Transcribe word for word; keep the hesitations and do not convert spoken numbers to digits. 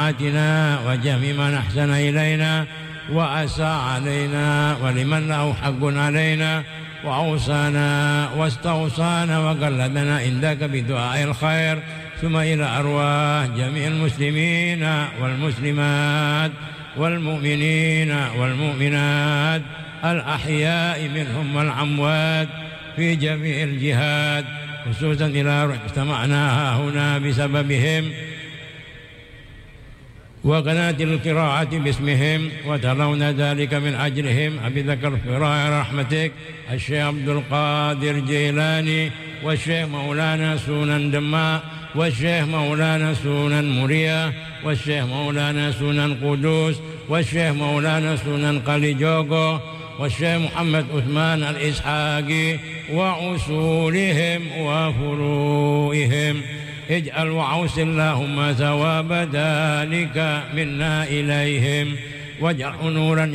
طاعاتنا وجميع من أحسن إلينا وأساء علينا ولمن له حق علينا وأوصانا واستوصانا وقلبنا عندك بدعاء الخير، ثم إلى أرواح جميع المسلمين والمسلمات والمؤمنين والمؤمنات الأحياء منهم والأموات في جميع الجهات، خصوصا إلى روح اجتمعنا هنا بسببهم وقناة القراءة باسمهم وترون ذلك من أجلهم. أبذكر في رحمتك الشيخ عبد القادر جيلاني والشيخ مولانا سونان دماء والشيخ مولانا سونان مريا والشيخ مولانا سونان قدوس والشيخ مولانا سونان قليجوغو والشيخ محمد عثمان الإسحاقي وأصولهم وفروعهم. اجعل وعوس اللهم ثواب ذلك منا إليهم، واجعل نورا